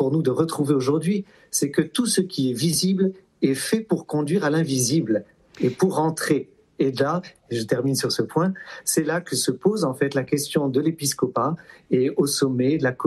pour nous de retrouver aujourd'hui, c'est que tout ce qui est visible est fait pour conduire à l'invisible et pour rentrer. Et là, je termine sur ce point, c'est là que se pose en fait la question de l'épiscopat et au sommet de la